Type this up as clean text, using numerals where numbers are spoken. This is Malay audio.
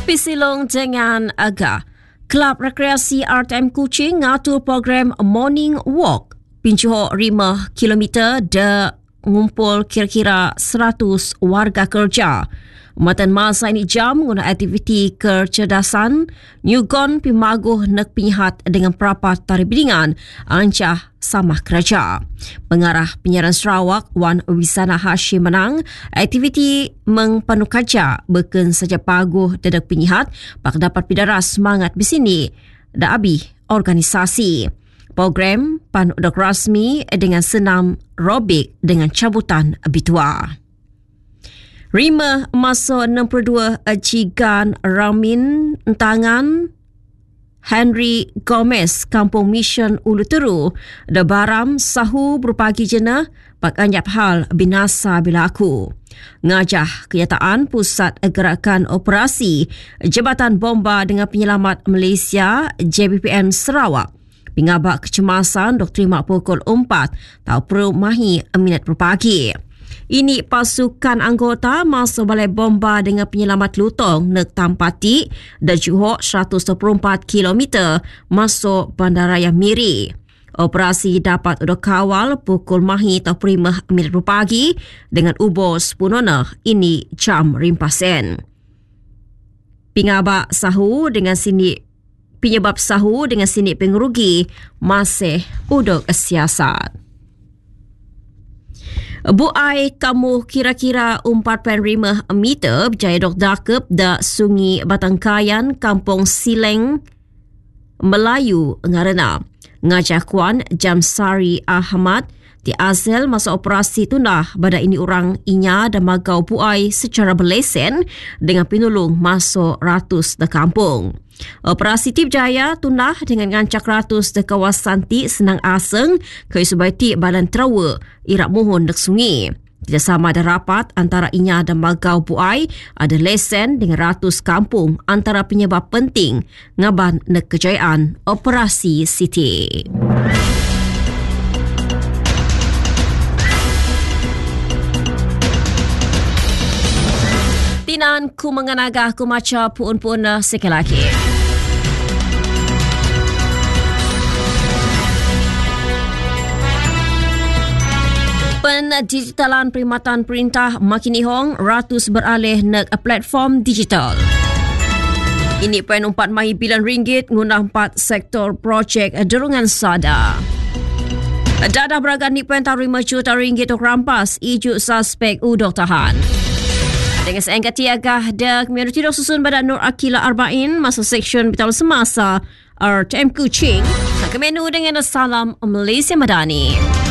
Pisilong dengan Agah. Kelab Rekreasi RTM Kuching ngatur program Morning Walk. Pincuhok 5 km de ngumpul kira-kira 100 warga kerja. Matan masa ini jam guna aktiviti kecerdasan nyugon pimaguh nek pinyihat dengan perapat tarikh bidingan ancah samah kerja. Pengarah penyiaran Sarawak Wan Wisana Hashim menang aktiviti mengpanu kaca beken saja paguh dedak pinyihat pak dapat pidaras semangat bisini da abi organisasi. Program panudak rasmi dengan senam robik dengan cabutan bitua. Rima masuk 62 Jigan Ramin Tangan Henry Gomez Kampung Mission Ulu Teru da baram sahu berpagi jena pak anyap hal binasa bilaku. Ngajah kenyataan Pusat Gerakan Operasi Jabatan Bomba dengan Penyelamat Malaysia JBPM Sarawak pingabak kecemasan dok terima pukul 4 tau perlu mahi minit berpagi. Ini pasukan anggota masuk balai bomba dengan penyelamat lutong nek tampati dan Johor 124 km masuk Bandaraya Miri. Operasi dapat udah kawal pukul mahi atau prima minit pagi dengan ubos punona ini jam rimpasen. Pingabak sahu dengan sini penyebab sahu dengan sini pengerugi masih udok siasat. Buai kamu kira-kira 4.5 meter berjaya dok dakep da Sungai Batangkayan Kampung Sileng Melayu ngarana. Ngajak kuan Jamsari Ahmad di Azal masa operasi tunah pada ini orang inya dan magau buai secara berlesen dengan penolong masuk ratus da kampung. Operasi Tip Jaya tunah dengan ngancak ratus di kawasan ti senang aseng ke sebaiti badan terawa irak mohon dek sungai. Tidak sama ada rapat antara inya dan magau buai ada lesen dengan ratus kampung antara penyebab penting ngaban nek kejayaan Operasi Siti. Tinan ku menganagah ku maca puun-puun sekali lagi. Pendigitalan perkhidmatan perintah makin ihong ratus beralih nek platform digital. Ini poin 4 bilion ringgit ngunah 4 sektor projek derungan sada. Dadah beragan ni poin 5 juta ringgit untuk rampas ijuk suspek udok tahan. Dengan seengkati agah da community dok susun badan Nur Akila Arba'in masa seksyen Betul Semasa RTM Kuching. Nak ke menu dengan salam Malaysia Madani.